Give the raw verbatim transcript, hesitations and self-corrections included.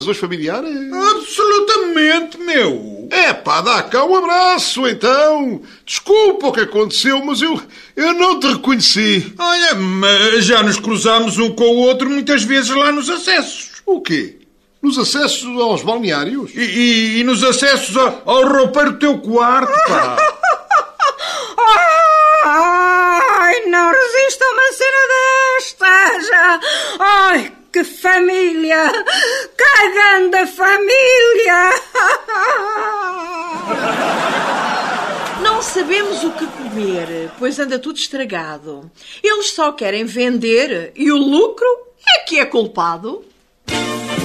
Os familiares? Absolutamente, meu. É pá, dá cá um abraço, então. Desculpa o que aconteceu, mas eu, eu não te reconheci. Olha, mas já nos cruzámos um com o outro muitas vezes lá nos acessos. O quê? Nos acessos aos balneários? E, e, e nos acessos ao, ao roupeiro do teu quarto, pá. Ai, não resisto a uma cena destas. Ai, que família! Cagando a família! Não sabemos o que comer, pois anda tudo estragado. Eles só querem vender e o lucro é que é culpado.